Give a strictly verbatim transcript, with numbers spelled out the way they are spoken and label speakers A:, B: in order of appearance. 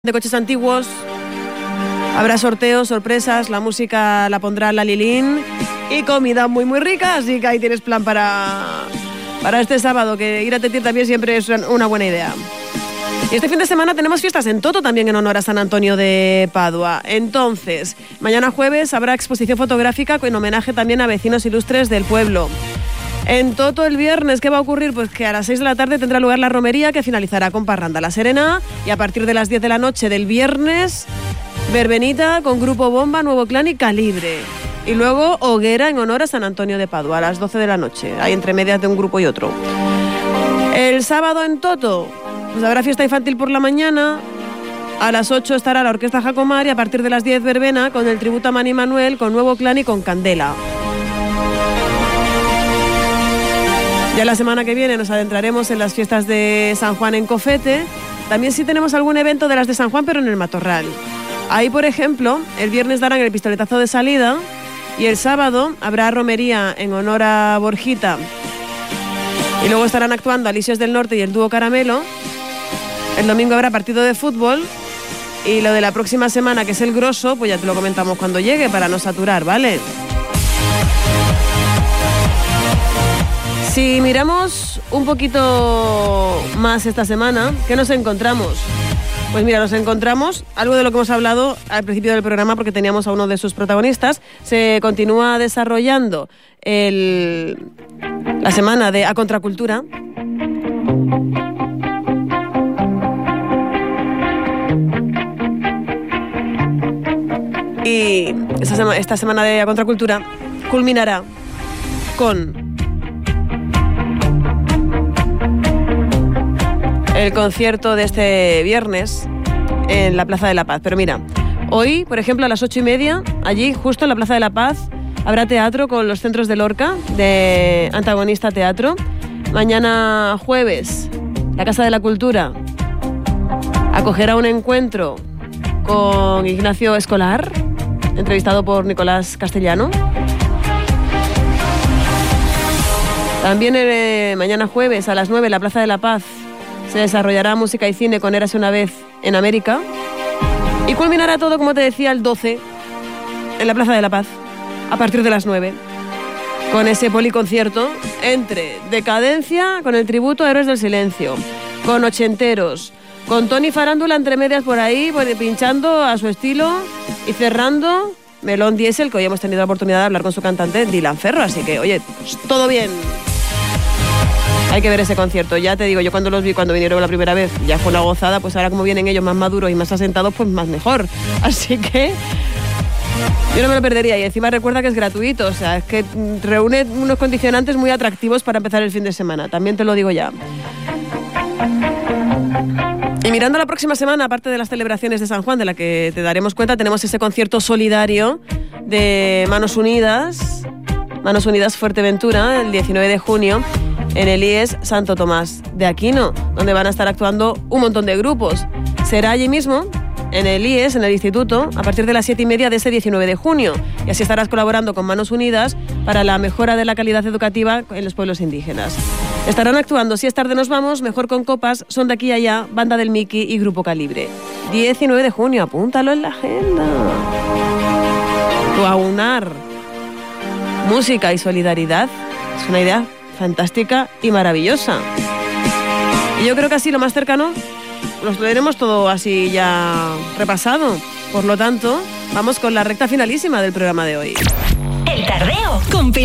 A: De coches antiguos. Habrá sorteos, sorpresas, la música la pondrá la Lilín y comida muy muy rica, así que ahí tienes plan para, para este sábado, que ir a Tetir también siempre es una buena idea. Y este fin de semana tenemos fiestas en Toto también en honor a San Antonio de Padua. Entonces, mañana jueves habrá exposición fotográfica en homenaje también a vecinos ilustres del pueblo. En Toto el viernes, ¿qué va a ocurrir? Pues que a las seis de la tarde tendrá lugar la romería, que finalizará con parranda La Serena, y a partir de las diez de la noche del viernes, verbenita con Grupo Bomba, Nuevo Clan y Calibre. Y luego hoguera en honor a San Antonio de Padua a las doce de la noche, ahí entre medias de un grupo y otro. El sábado en Toto, pues habrá fiesta infantil por la mañana. A las ocho estará la Orquesta Jacomar y a partir de las diez verbena con el tributo a Mani Manuel, con Nuevo Clan y con Candela. Ya la semana que viene nos adentraremos en las fiestas de San Juan en Cofete. También sí tenemos algún evento de las de San Juan, pero en el Matorral. Ahí, por ejemplo, el viernes darán el pistoletazo de salida y el sábado habrá romería en honor a Borjita. Y luego estarán actuando Alicios del Norte y el dúo Caramelo. El domingo habrá partido de fútbol. Y lo de la próxima semana, que es el grosso, pues ya te lo comentamos cuando llegue para no saturar, ¿vale? Si miramos un poquito más esta semana, ¿qué nos encontramos? Pues mira, nos encontramos algo de lo que hemos hablado al principio del programa, porque teníamos a uno de sus protagonistas. Se continúa desarrollando el, la semana de A Contracultura. Y esta, sema, esta semana de A Contracultura culminará con el concierto de este viernes en la Plaza de la Paz. Pero mira, hoy, por ejemplo, a las ocho y media, allí, justo en la Plaza de la Paz, habrá teatro con los Centros de Lorca, de Antagonista Teatro. Mañana jueves, la Casa de la Cultura acogerá un encuentro con Ignacio Escolar, entrevistado por Nicolás Castellano. También eh, mañana jueves, a las nueve, en la Plaza de la Paz, se desarrollará música y cine con Érase una vez en América. Y culminará todo, como te decía, el doce, en la Plaza de la Paz, a partir de las nueve, con ese policoncierto entre Decadencia, con el tributo a Héroes del Silencio, con ochenteros, con Tony Farándula entre medias por ahí, pinchando a su estilo, y cerrando Melón Diesel, que hoy hemos tenido la oportunidad de hablar con su cantante, Dylan Ferro. Así que, oye, todo bien. Hay que ver ese concierto. Ya te digo, yo cuando los vi, cuando vinieron la primera vez, ya fue una gozada. Pues ahora, como vienen ellos más maduros y más asentados, pues más mejor. Así que yo no me lo perdería. Y encima recuerda que es gratuito. O sea, es que reúne unos condicionantes muy atractivos para empezar el fin de semana. También te lo digo ya. Y mirando la próxima semana, aparte de las celebraciones de San Juan, de la que te daremos cuenta, tenemos ese concierto solidario de Manos Unidas, Manos Unidas Fuerteventura, el diecinueve de junio, en el I E S Santo Tomás de Aquino, donde van a estar actuando un montón de grupos. Será allí mismo, en el I E S, en el instituto, a partir de las siete y media de ese diecinueve de junio. Y así estarás colaborando con Manos Unidas para la mejora de la calidad educativa en los pueblos indígenas. Estarán actuando Si es tarde nos vamos, Mejor con copas, Son de aquí y allá, Banda del Miki y Grupo Calibre. diecinueve de junio, apúntalo en la agenda. Tu aunar música y solidaridad es una idea fantástica y maravillosa. Y yo creo que así lo más cercano los veremos todo así ya repasado. Por lo tanto, vamos con la recta finalísima del programa de hoy.
B: El Tardeo con